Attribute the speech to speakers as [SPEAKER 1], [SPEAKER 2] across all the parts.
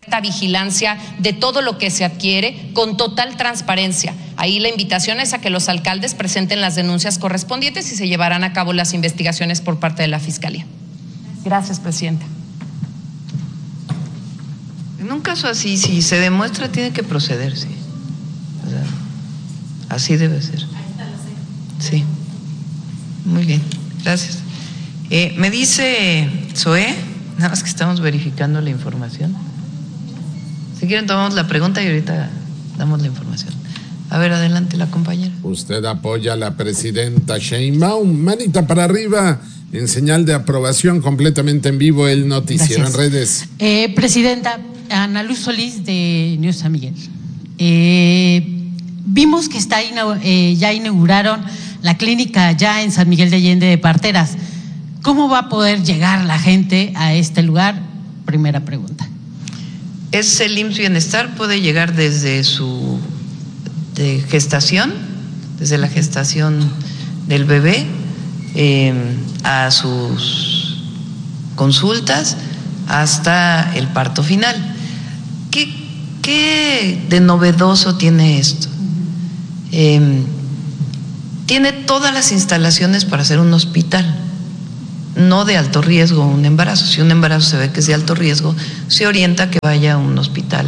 [SPEAKER 1] perfecta vigilancia de todo lo que se adquiere con total transparencia. Ahí la invitación es a que los alcaldes presenten las denuncias correspondientes y se llevarán a cabo las investigaciones por parte de la Fiscalía. Gracias, presidenta.
[SPEAKER 2] En un caso así, si se demuestra, tiene que procederse. O sea, así debe ser. Sí. Muy bien, gracias. Me dice Zoé, nada más que estamos verificando la información. Si quieren tomamos la pregunta y ahorita damos la información. A ver, adelante la compañera.
[SPEAKER 3] Usted apoya a la presidenta Sheinbaum. Manita para arriba en señal de aprobación, completamente en vivo el noticiero. Gracias. En redes.
[SPEAKER 4] Presidenta, Ana Luz Solís de News San Miguel. Vimos que ya inauguraron la clínica ya en San Miguel de Allende de Parteras. ¿Cómo va a poder llegar la gente a este lugar? Primera pregunta.
[SPEAKER 2] Es el IMSS Bienestar, puede llegar desde su gestación, desde la gestación del bebé, a sus consultas hasta el parto final. ¿Qué de novedoso tiene esto? Tiene todas las instalaciones para ser un hospital, no de alto riesgo un embarazo. Si un embarazo se ve que es de alto riesgo, se orienta a que vaya a un hospital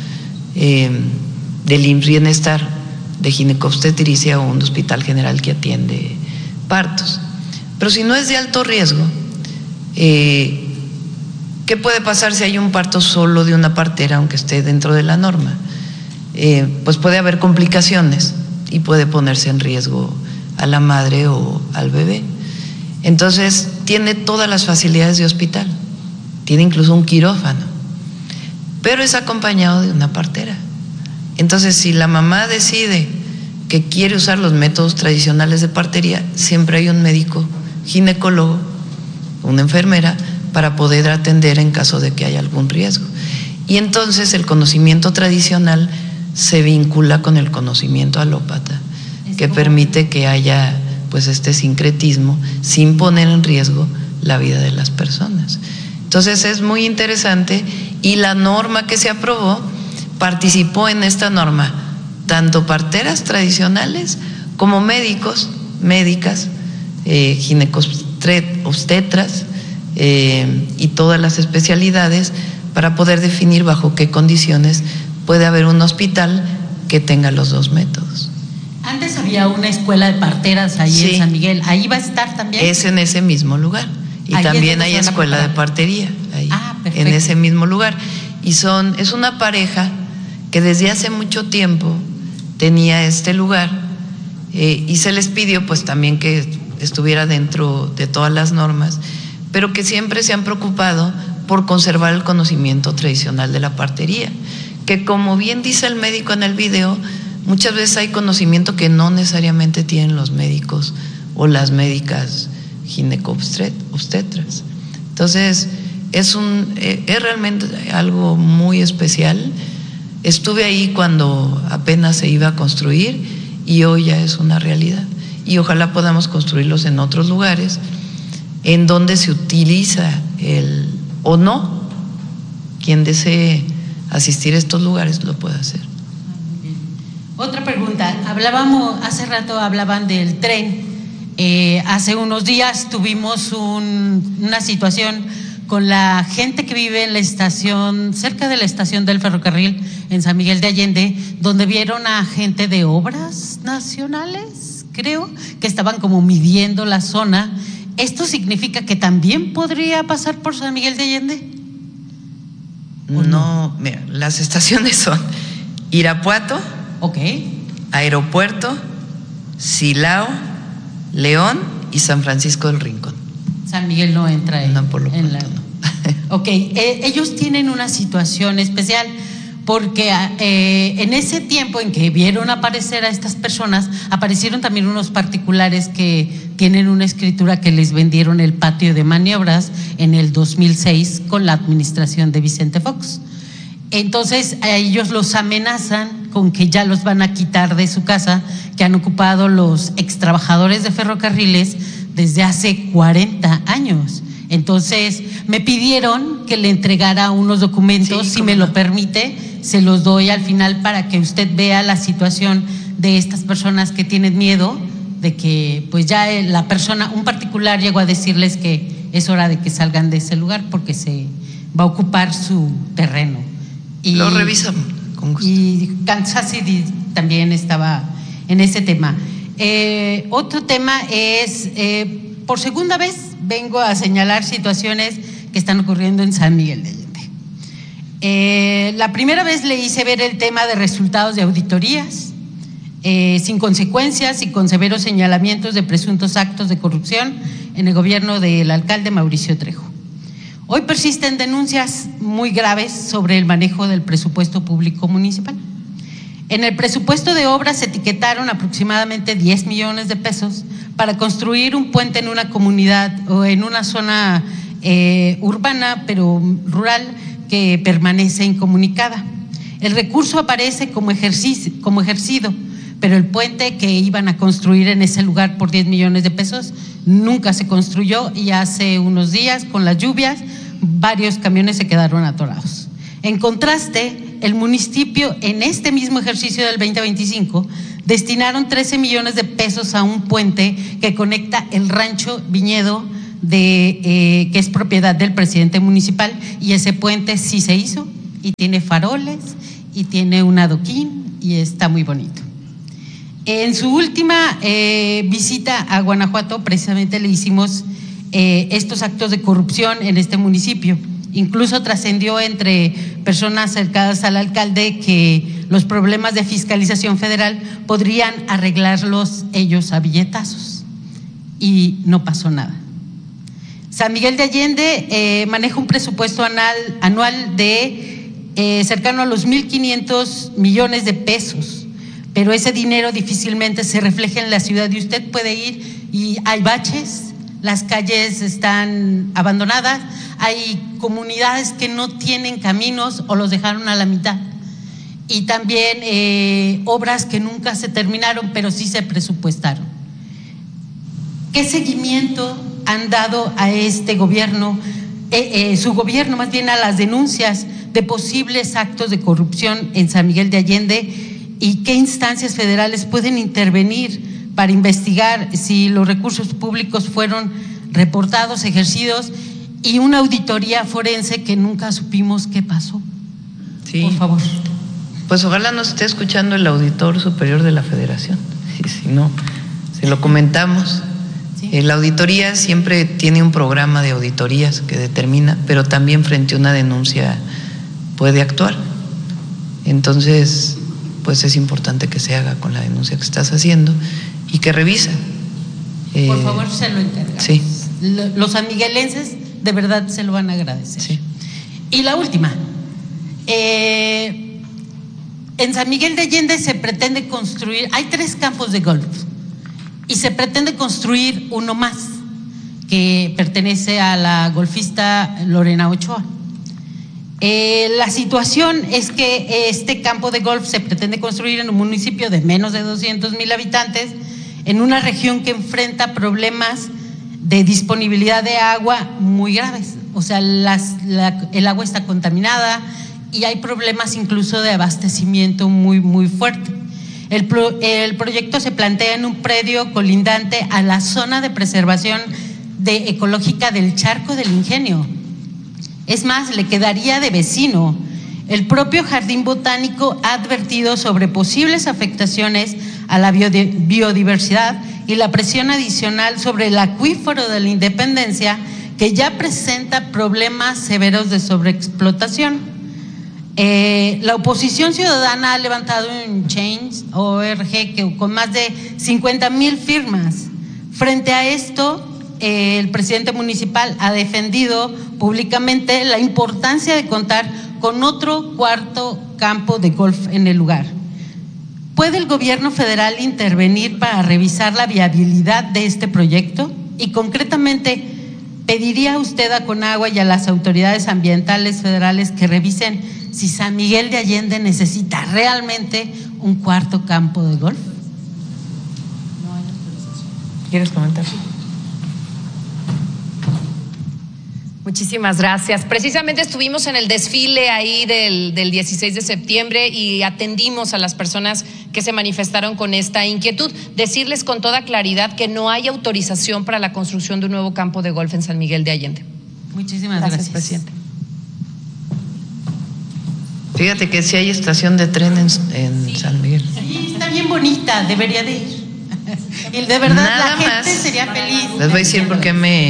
[SPEAKER 2] del IMSS Bienestar, de ginecobstetricia, o un hospital general que atiende partos. Pero si no es de alto riesgo, ¿qué puede pasar si hay un parto solo de una partera, aunque esté dentro de la norma? Pues puede haber complicaciones y puede ponerse en riesgo a la madre o al bebé. Entonces tiene todas las facilidades de hospital, tiene incluso un quirófano, pero es acompañado de una partera. Entonces, si la mamá decide que quiere usar los métodos tradicionales de partería, siempre hay un médico ginecólogo, una enfermera, para poder atender en caso de que haya algún riesgo. Y entonces el conocimiento tradicional se vincula con el conocimiento alópata, que permite que haya pues este sincretismo sin poner en riesgo la vida de las personas. Entonces es muy interesante, y la norma que se aprobó, participó en esta norma tanto parteras tradicionales como médicos, médicas, ginecobstetras y todas las especialidades, para poder definir bajo qué condiciones puede haber un hospital que tenga los dos métodos.
[SPEAKER 4] Antes había una escuela de parteras ahí, sí, en San Miguel. ¿Ahí va a estar también?
[SPEAKER 2] Es en ese mismo lugar. Y ahí también hay escuela de partería ahí, en ese mismo lugar. Y es una pareja que desde hace mucho tiempo tenía este lugar, y se les pidió pues también que estuviera dentro de todas las normas, pero que siempre se han preocupado por conservar el conocimiento tradicional de la partería, que como bien dice el médico en el video, muchas veces hay conocimiento que no necesariamente tienen los médicos o las médicas ginecobstetras. Entonces es realmente algo muy especial. Estuve ahí cuando apenas se iba a construir y hoy ya es una realidad, y ojalá podamos construirlos en otros lugares en donde se utiliza o no, quien desee asistir a estos lugares lo puede hacer.
[SPEAKER 4] Otra pregunta, hace rato hablaban del tren. Hace unos días tuvimos una situación con la gente que vive en la estación, cerca de la estación del ferrocarril en San Miguel de Allende, donde vieron a gente de Obras Nacionales, creo, que estaban como midiendo la zona. ¿Esto significa que también podría pasar por San Miguel de Allende?
[SPEAKER 2] No, mira, las estaciones son Irapuato, Aeropuerto, Silao, León y San Francisco del Rincón.
[SPEAKER 4] San Miguel no entra
[SPEAKER 2] no, por lo pronto, no.
[SPEAKER 4] Ellos tienen una situación especial porque en ese tiempo en que vieron aparecer a estas personas, aparecieron también unos particulares que tienen una escritura que les vendieron el patio de maniobras en el 2006 con la administración de Vicente Fox. Entonces a ellos los amenazan con que ya los van a quitar de su casa, que han ocupado los extrabajadores de ferrocarriles desde hace 40 años. Entonces me pidieron pidió que le entregara unos documentos, si me lo permite, se los doy al final para que usted vea la situación de estas personas que tienen miedo de que pues ya la persona, un particular llegó a decirles que es hora de que salgan de ese lugar porque se va a ocupar su terreno. Y
[SPEAKER 2] lo revisamos con gusto.
[SPEAKER 4] Y Kansas City también estaba en ese tema. Otro tema es, por segunda vez vengo a señalar situaciones que están ocurriendo en San Miguel de Allende. La primera vez le hice ver el tema de resultados de auditorías, sin consecuencias y con severos señalamientos de presuntos actos de corrupción en el gobierno del alcalde Mauricio Trejo. Hoy persisten denuncias muy graves sobre el manejo del presupuesto público municipal. En el presupuesto de obras se etiquetaron aproximadamente 10 millones de pesos para construir un puente en una comunidad o en una zona urbana, pero rural, que permanece incomunicada. El recurso aparece como ejercido, pero el puente que iban a construir en ese lugar por 10 millones de pesos nunca se construyó y hace unos días, con las lluvias, varios camiones se quedaron atorados. En contraste, el municipio en este mismo ejercicio del 2025 destinaron 13 millones de pesos a un puente que conecta el rancho Viñedo que es propiedad del presidente municipal, y ese puente sí se hizo y tiene faroles y tiene un adoquín y está muy bonito. En su última visita a Guanajuato precisamente le hicimos estos actos de corrupción en este municipio. Incluso trascendió entre personas cercanas al alcalde que los problemas de fiscalización federal podrían arreglarlos ellos a billetazos, y no pasó nada. San Miguel de Allende maneja un presupuesto anual de cercano a los 1.500 millones de pesos, pero ese dinero difícilmente se refleja en la ciudad, y usted puede ir y hay baches, las calles están abandonadas, hay comunidades que no tienen caminos o los dejaron a la mitad, y también obras que nunca se terminaron pero sí se presupuestaron. ¿Qué seguimiento han dado a este gobierno, su gobierno más bien, a las denuncias de posibles actos de corrupción en San Miguel de Allende, y qué instancias federales pueden intervenir para investigar si los recursos públicos fueron reportados, ejercidos, y una auditoría forense que nunca supimos qué pasó?
[SPEAKER 2] Sí.
[SPEAKER 4] Por favor.
[SPEAKER 2] Pues ojalá nos esté escuchando el auditor superior de la Federación, y si no, se lo comentamos. Sí. La auditoría siempre tiene un programa de auditorías que determina, pero también frente a una denuncia puede actuar. Entonces, pues es importante que se haga con la denuncia que estás haciendo y que revisa.
[SPEAKER 4] Por favor, se lo encargamos.
[SPEAKER 2] Sí.
[SPEAKER 4] Los sanmiguelenses de verdad se lo van a agradecer. Sí. Y la última, en San Miguel de Allende se pretende construir, hay 3 campos de golf, y se pretende construir uno más que pertenece a la golfista Lorena Ochoa. La situación es que este campo de golf se pretende construir en un municipio de menos de 200,000 habitantes, en una región que enfrenta problemas de disponibilidad de agua muy graves. O sea, el agua está contaminada y hay problemas incluso de abastecimiento muy, muy fuerte. El proyecto se plantea en un predio colindante a la zona de preservación ecológica del Charco del Ingenio. Es más, le quedaría de vecino. El propio Jardín Botánico ha advertido sobre posibles afectaciones a la biodiversidad y la presión adicional sobre el acuífero de la Independencia, que ya presenta problemas severos de sobreexplotación. La oposición ciudadana ha levantado un Change.org con más de 50,000 firmas. Frente a esto, el presidente municipal ha defendido públicamente la importancia de contar con otro 4º campo de golf en el lugar. ¿Puede el gobierno federal intervenir para revisar la viabilidad de este proyecto? Y concretamente, ¿pediría usted a Conagua y a las autoridades ambientales federales que revisen si San Miguel de Allende necesita realmente un 4º campo de golf?
[SPEAKER 2] No hay autorización. ¿Quieres comentar?
[SPEAKER 1] Muchísimas gracias. Precisamente estuvimos en el desfile ahí del 16 de septiembre y atendimos a las personas que se manifestaron con esta inquietud. Decirles con toda claridad que no hay autorización para la construcción de un nuevo campo de golf en San Miguel de Allende.
[SPEAKER 4] Muchísimas gracias,
[SPEAKER 1] presidente.
[SPEAKER 2] Fíjate que sí hay estación de tren en San Miguel.
[SPEAKER 4] Sí, está bien bonita, debería de ir. Y de verdad
[SPEAKER 2] Nada
[SPEAKER 4] la gente
[SPEAKER 2] más,
[SPEAKER 4] sería feliz.
[SPEAKER 2] Les voy a decir por qué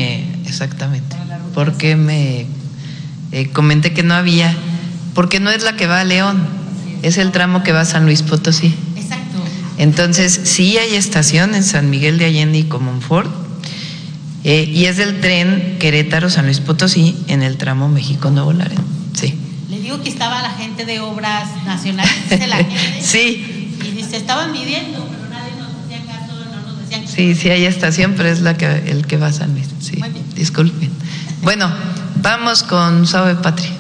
[SPEAKER 2] me comenté que no había, porque no es la que va a León, es el tramo que va a San Luis Potosí.
[SPEAKER 4] Exacto.
[SPEAKER 2] Entonces sí hay estación en San Miguel de Allende y Comonfort, y es del tren Querétaro-San Luis Potosí en el tramo México-Nuevo Laredo. Sí.
[SPEAKER 4] Le digo que estaba la gente de Obras Nacionales, dice la gente.
[SPEAKER 2] Sí.
[SPEAKER 4] Y dice, estaban midiendo, pero nadie nos hacía caso, no nos decían.
[SPEAKER 2] Sí hay estación, pero es el que va a San Luis. Sí.
[SPEAKER 4] Muy bien.
[SPEAKER 2] Disculpen. Bueno, vamos con Suave Patria.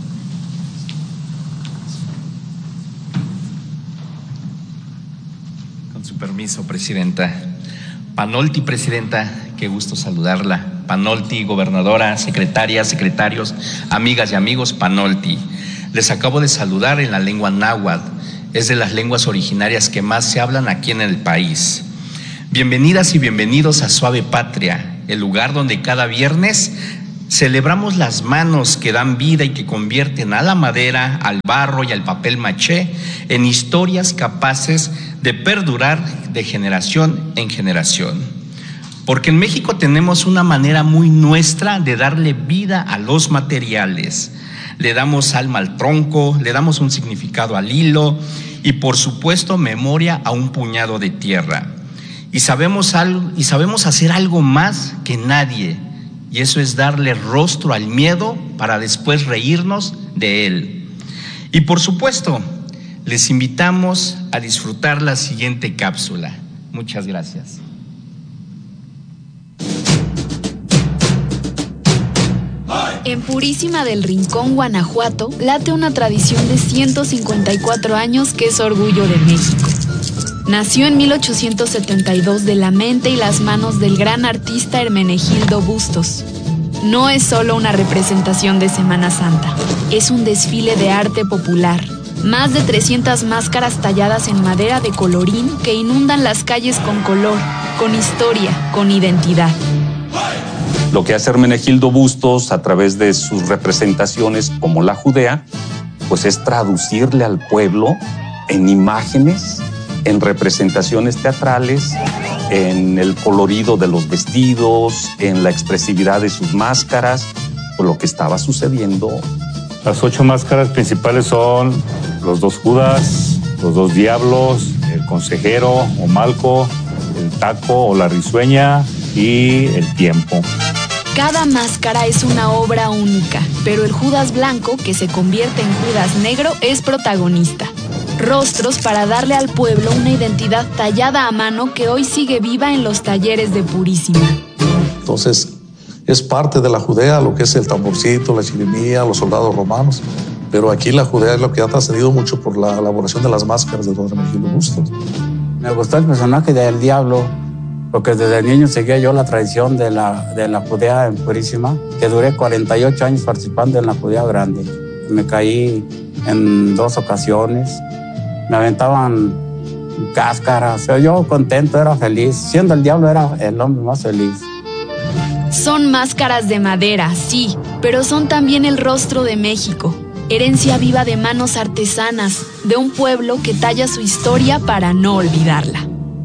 [SPEAKER 5] Con su permiso, presidenta. Panolti, presidenta, qué gusto saludarla. Panolti, gobernadora, secretarias, secretarios, amigas y amigos, Panolti. Les acabo de saludar en la lengua náhuatl. Es de las lenguas originarias que más se hablan aquí en el país. Bienvenidas y bienvenidos a Suave Patria, el lugar donde cada viernes celebramos las manos que dan vida y que convierten a la madera, al barro y al papel maché en historias capaces de perdurar de generación en generación. Porque en México tenemos una manera muy nuestra de darle vida a los materiales. Le damos alma al tronco, le damos un significado al hilo y por supuesto memoria a un puñado de tierra. Y sabemos hacer algo más que nadie. Y eso es darle rostro al miedo para después reírnos de él. Y por supuesto, les invitamos a disfrutar la siguiente cápsula. Muchas gracias.
[SPEAKER 6] En Purísima del Rincón, Guanajuato, late una tradición de 154 años que es orgullo de México. Nació en 1872 de la mente y las manos del gran artista Hermenegildo Bustos. No es solo una representación de Semana Santa, es un desfile de arte popular. Más de 300 máscaras talladas en madera de colorín que inundan las calles con color, con historia, con identidad.
[SPEAKER 7] Lo que hace Hermenegildo Bustos a través de sus representaciones como la Judea, pues es traducirle al pueblo en imágenes, en representaciones teatrales, en el colorido de los vestidos, en la expresividad de sus máscaras, por lo que estaba sucediendo.
[SPEAKER 8] Las 8 máscaras principales son los 2 Judas, los 2 diablos, el consejero o Malco, el taco o la risueña y el tiempo.
[SPEAKER 6] Cada máscara es una obra única, pero el Judas blanco, que se convierte en Judas negro, es protagonista. Rostros para darle al pueblo una identidad tallada a mano que hoy sigue viva en los talleres de Purísima.
[SPEAKER 9] Entonces, es parte de la Judea, lo que es el tamborcito, la chirimía, los soldados romanos. Pero aquí la Judea es lo que ha trascendido mucho por la elaboración de las máscaras de don Hermenegildo Bustos.
[SPEAKER 10] Me gustó el personaje del diablo, porque desde niño seguía yo la tradición de la Judea en Purísima, que duré 48 años participando en la Judea grande. Me caí en 2 ocasiones, me aventaban cáscaras, pero yo contento, era feliz. Siendo el diablo era el hombre más feliz.
[SPEAKER 6] Son máscaras de madera, sí, pero son también el rostro de México. Herencia viva de manos artesanas, de un pueblo que talla su historia para no olvidarla.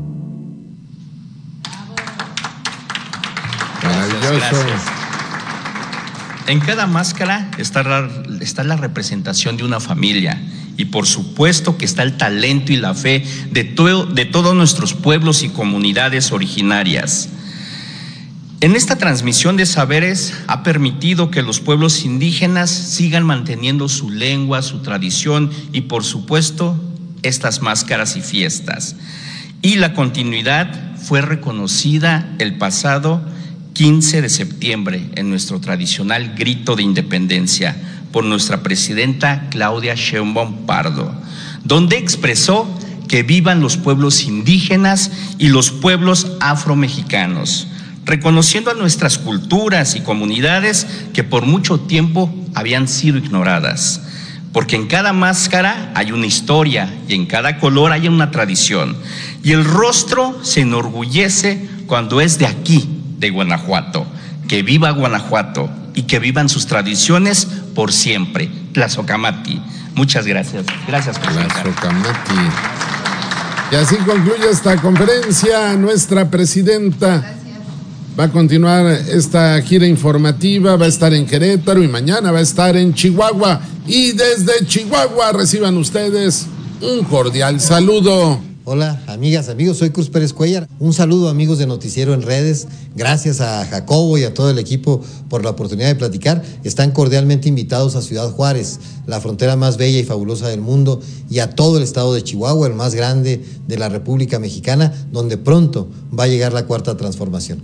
[SPEAKER 3] Maravilloso.
[SPEAKER 5] En cada máscara está la representación de una familia y por supuesto que está el talento y la fe de todos nuestros pueblos y comunidades originarias. En esta transmisión de saberes ha permitido que los pueblos indígenas sigan manteniendo su lengua, su tradición y por supuesto estas máscaras y fiestas. Y la continuidad fue reconocida el pasado 15 de septiembre en nuestro tradicional grito de independencia por nuestra presidenta Claudia Sheinbaum Pardo, donde expresó que vivan los pueblos indígenas y los pueblos afromexicanos, reconociendo a nuestras culturas y comunidades que por mucho tiempo habían sido ignoradas. Porque en cada máscara hay una historia y en cada color hay una tradición. Y el rostro se enorgullece cuando es de aquí, de Guanajuato. Que viva Guanajuato y que vivan sus tradiciones por siempre. Tlazocamati. Muchas gracias. Gracias, presidenta.
[SPEAKER 3] Tlazocamati. Y así concluye esta conferencia. Nuestra presidenta va a continuar esta gira informativa, va a estar en Querétaro y mañana va a estar en Chihuahua. Y desde Chihuahua reciban ustedes un cordial saludo.
[SPEAKER 11] Hola, amigas, amigos, soy Cruz Pérez Cuellar. Un saludo, amigos de Noticiero en Redes. Gracias a Jacobo y a todo el equipo por la oportunidad de platicar. Están cordialmente invitados a Ciudad Juárez, la frontera más bella y fabulosa del mundo, y a todo el estado de Chihuahua, el más grande de la República Mexicana, donde pronto va a llegar la Cuarta Transformación.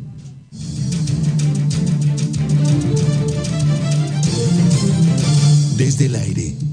[SPEAKER 12] Desde el aire.